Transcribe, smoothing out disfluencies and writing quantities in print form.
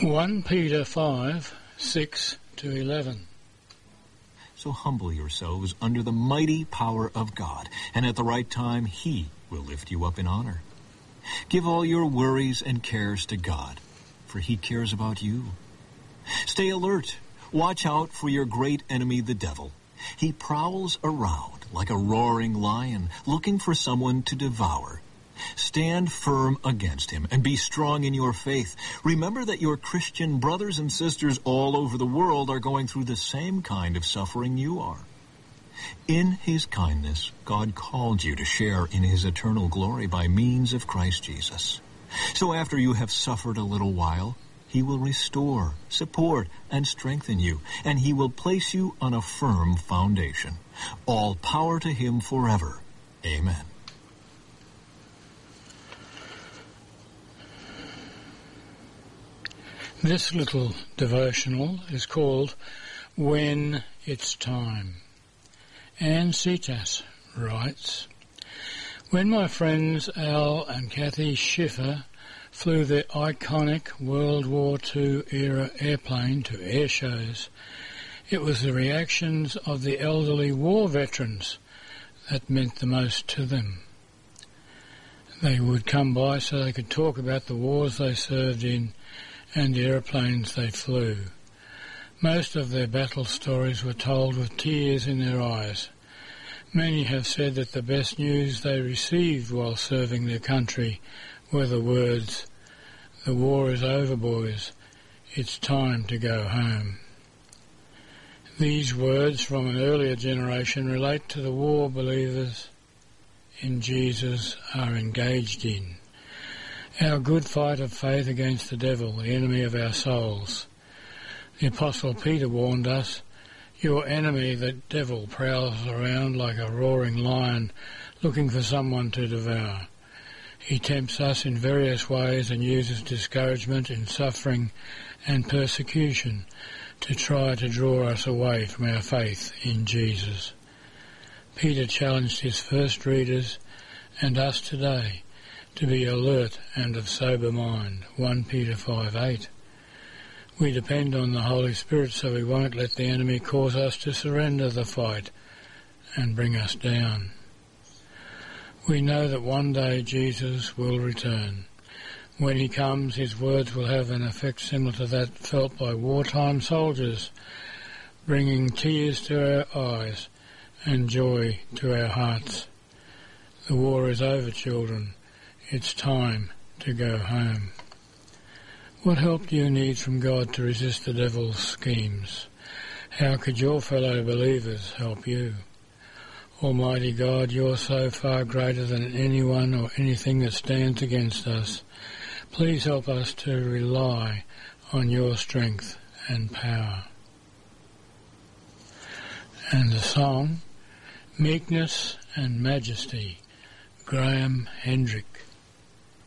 1 Peter 5, 6 to 11. So humble yourselves under the mighty power of God, and at the right time He will lift you up in honor. Give all your worries and cares to God, for He cares about you. Stay alert. Watch out for your great enemy, the devil. He prowls around like a roaring lion, looking for someone to devour. Stand firm against him and be strong in your faith. Remember that your Christian brothers and sisters all over the world are going through the same kind of suffering you are. In His kindness, God called you to share in His eternal glory by means of Christ Jesus. So after you have suffered a little while, He will restore, support, and strengthen you, and He will place you on a firm foundation. All power to Him forever. Amen. This little devotional is called When It's Time. Anne Cetas writes, when my friends Al and Kathy Schiffer flew their iconic World War II era airplane to air shows, it was the reactions of the elderly war veterans that meant the most to them. They would come by so they could talk about the wars they served in and the aeroplanes they flew. Most of their battle stories were told with tears in their eyes. Many have said that the best news they received while serving their country were the words, "The war is over, boys. It's time to go home." These words from an earlier generation relate to the war believers in Jesus are engaged in. Our good fight of faith against the devil, the enemy of our souls. The Apostle Peter warned us, your enemy, the devil, prowls around like a roaring lion looking for someone to devour. He tempts us in various ways and uses discouragement in suffering and persecution to try to draw us away from our faith in Jesus. Peter challenged his first readers and us today to be alert and of sober mind. 1 Peter 5:8. We depend on the Holy Spirit so we won't let the enemy cause us to surrender the fight and bring us down. We know that one day Jesus will return. When He comes, His words will have an effect similar to that felt by wartime soldiers, bringing tears to our eyes and joy to our hearts. The war is over, children. It's time to go home. What help do you need from God to resist the devil's schemes? How could your fellow believers help you? Almighty God, you're so far greater than anyone or anything that stands against us. Please help us to rely on your strength and power. And the song, Meekness and Majesty, Graham Hendrick.